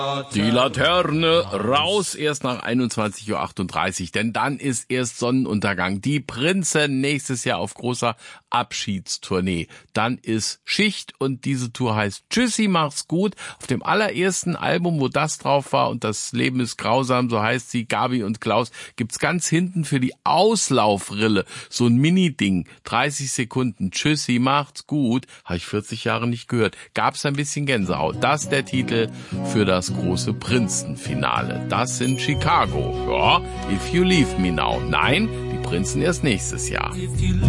Die Laterne raus erst nach 21:38 Uhr, denn dann ist erst Sonnenuntergang. Die Prinzen nächstes Jahr auf großer Abschiedstournee. Dann ist Schicht und diese Tour heißt Tschüssi, mach's gut. Auf dem allerersten Album, wo das drauf war und das Leben ist grausam, so heißt sie, Gabi und Klaus, gibt's ganz hinten für die Auslaufrille so ein Mini-Ding, 30 Sekunden, Tschüssi, macht's gut. Habe ich 40 Jahre nicht gehört. Gab's ein bisschen Gänsehaut. Das ist der Titel für das große Prinzen-Finale. Das in Chicago. Ja, If You Leave Me Now. Nein, die Prinzen erst nächstes Jahr.